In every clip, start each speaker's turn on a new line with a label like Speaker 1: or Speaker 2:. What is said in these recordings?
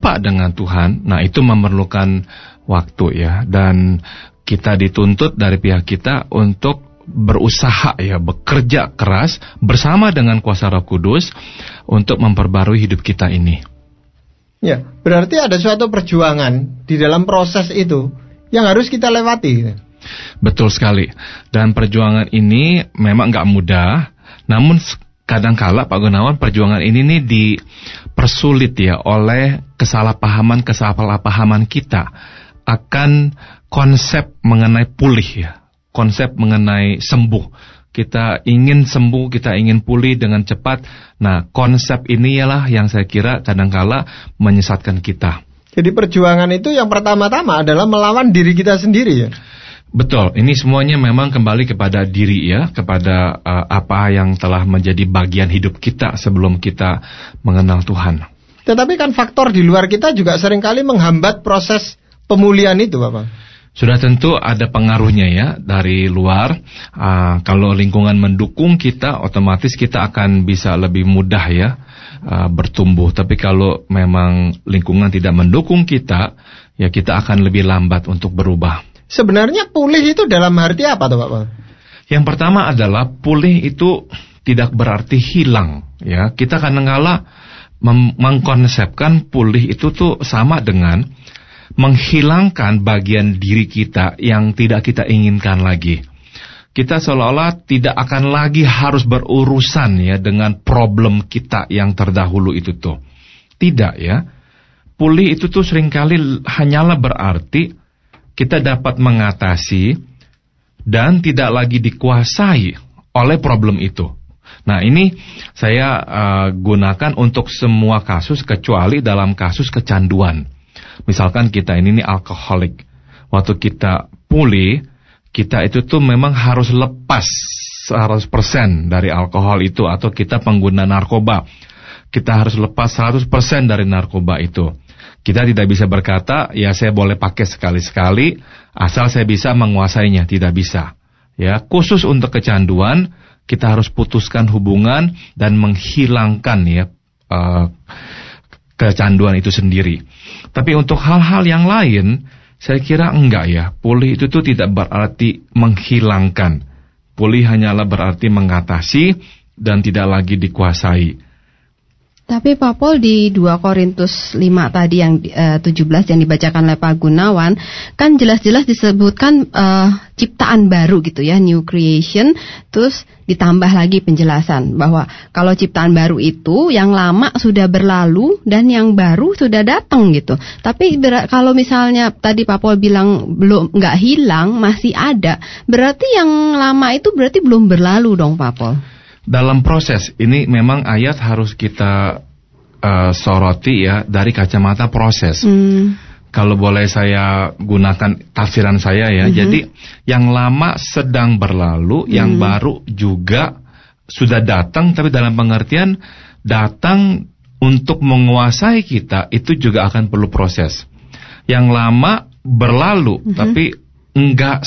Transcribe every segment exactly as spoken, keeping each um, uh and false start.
Speaker 1: berjumpa dengan Tuhan, nah itu memerlukan waktu ya, dan kita dituntut dari pihak kita untuk berusaha ya, bekerja keras bersama dengan kuasa Roh Kudus untuk memperbarui hidup kita ini.
Speaker 2: Ya, berarti ada suatu perjuangan di dalam proses itu yang harus kita lewati.
Speaker 1: Betul sekali. Dan perjuangan ini memang nggak mudah, namun kadangkala Pak Gunawan, perjuangan ini nih dipersulit ya oleh kesalahpahaman kesalahpahaman kita akan konsep mengenai pulih ya, konsep mengenai sembuh. Kita ingin sembuh, kita ingin pulih dengan cepat. Nah, konsep ini ialah yang saya kira kadangkala menyesatkan kita.
Speaker 2: Jadi perjuangan itu yang pertama-tama adalah melawan diri kita sendiri ya.
Speaker 1: Betul, ini semuanya memang kembali kepada diri ya, kepada uh, apa yang telah menjadi bagian hidup kita sebelum kita mengenal Tuhan.
Speaker 2: Tetapi kan faktor di luar kita juga seringkali menghambat proses pemulihan itu, Bapak.
Speaker 1: Sudah tentu ada pengaruhnya ya dari luar. Uh, kalau lingkungan mendukung kita, otomatis kita akan bisa lebih mudah ya uh, bertumbuh. Tapi kalau memang lingkungan tidak mendukung kita, ya kita akan lebih lambat untuk berubah.
Speaker 2: Sebenarnya pulih itu dalam arti apa tuh, Pak?
Speaker 1: Yang pertama adalah pulih itu tidak berarti hilang ya. Kita kadang-kala mem- mengkonsepkan pulih itu tuh sama dengan menghilangkan bagian diri kita yang tidak kita inginkan lagi. Kita seolah-olah tidak akan lagi harus berurusan ya dengan problem kita yang terdahulu itu tuh. Tidak ya. Pulih itu tuh seringkali hanyalah berarti kita dapat mengatasi dan tidak lagi dikuasai oleh problem itu. Nah, ini saya uh, gunakan untuk semua kasus kecuali dalam kasus kecanduan. Misalkan kita ini nih alkoholik. Waktu kita pulih, kita itu tuh memang harus lepas seratus persen dari alkohol itu, atau kita pengguna narkoba. Kita harus lepas seratus persen dari narkoba itu. Kita tidak bisa berkata, ya saya boleh pakai sekali-sekali, asal saya bisa menguasainya. Tidak bisa. Ya, khusus untuk kecanduan, kita harus putuskan hubungan dan menghilangkan ya uh, kecanduan itu sendiri. Tapi untuk hal-hal yang lain, saya kira enggak ya. Pulih itu tuh tidak berarti menghilangkan. Pulih hanyalah berarti mengatasi dan tidak lagi dikuasai.
Speaker 3: Tapi Pak Pol, di dua Korintus lima tadi yang uh, tujuh belas yang dibacakan oleh Pak Gunawan, kan jelas-jelas disebutkan uh, ciptaan baru gitu ya, new creation. Terus ditambah lagi penjelasan bahwa kalau ciptaan baru itu yang lama sudah berlalu dan yang baru sudah datang gitu. Tapi ber- kalau misalnya tadi Pak Pol bilang belum, nggak hilang, masih ada, berarti yang lama itu berarti belum berlalu dong Pak Pol.
Speaker 1: Dalam proses ini memang ayat harus kita uh, soroti ya dari kacamata proses. Hmm. Kalau boleh saya gunakan tafsiran saya ya. Mm-hmm. Jadi yang lama sedang berlalu, mm. yang baru juga sudah datang, tapi dalam pengertian datang untuk menguasai kita itu juga akan perlu proses. Yang lama berlalu, mm-hmm. tapi enggak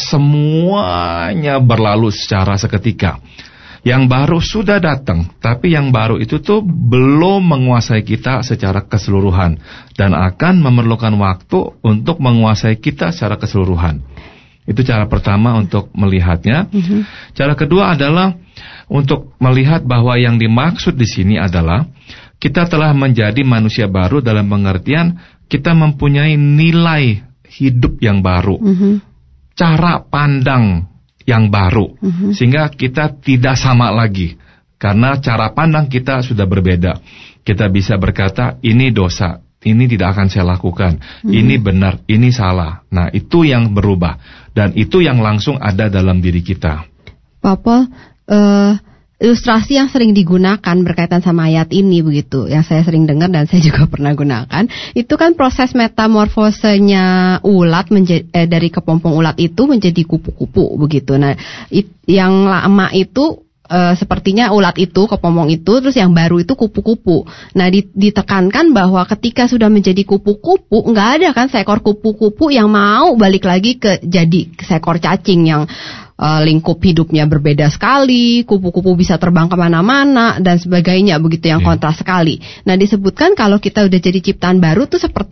Speaker 1: semuanya berlalu secara seketika. Yang baru sudah datang, tapi yang baru itu tuh belum menguasai kita secara keseluruhan dan akan memerlukan waktu untuk menguasai kita secara keseluruhan. Itu cara pertama untuk melihatnya. Mm-hmm. Cara kedua adalah untuk melihat bahwa yang dimaksud di sini adalah kita telah menjadi manusia baru dalam pengertian kita mempunyai nilai hidup yang baru, mm-hmm. cara pandang yang baru, uh-huh. sehingga kita tidak sama lagi karena cara pandang kita sudah berbeda. Kita bisa berkata ini dosa, ini tidak akan saya lakukan, uh-huh. ini benar, ini salah. Nah, itu yang berubah dan itu yang langsung ada dalam diri kita.
Speaker 3: Pak Pol, uh, ilustrasi yang sering digunakan berkaitan sama ayat ini begitu, yang saya sering dengar dan saya juga pernah gunakan, itu kan proses metamorfosenya ulat menjadi, eh, dari kepompong ulat itu menjadi kupu-kupu begitu. Nah, it, yang lama itu e, sepertinya ulat itu, kepompong itu, terus yang baru itu kupu-kupu. Nah, ditekankan bahwa ketika sudah menjadi kupu-kupu, nggak ada kan seekor kupu-kupu yang mau balik lagi ke jadi seekor cacing yang Uh, lingkup hidupnya berbeda sekali, kupu-kupu bisa terbang kemana-mana dan sebagainya begitu, yang kontras sekali. Nah, disebutkan kalau kita udah jadi ciptaan baru tuh seperti